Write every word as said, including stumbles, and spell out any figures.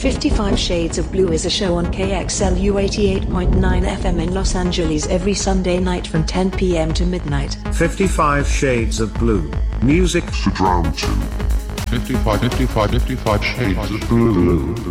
fifty-five Shades of Blue is a show on K X L U eighty-eight point nine F M in Los Angeles every Sunday night from ten p m to midnight. fifty-five Shades of Blue. Music to drown to. fifty-five, fifty-five, fifty-five Shades of Blue.